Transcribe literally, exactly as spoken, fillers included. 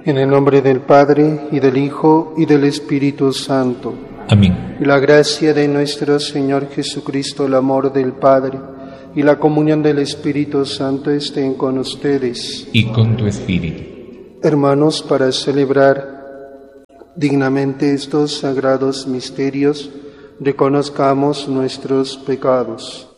En el nombre del Padre, y del Hijo, y del Espíritu Santo. Amén. Y la gracia de nuestro Señor Jesucristo, el amor del Padre, y la comunión del Espíritu Santo estén con ustedes. Y con tu espíritu. Hermanos, para celebrar dignamente estos sagrados misterios, reconozcamos nuestros pecados.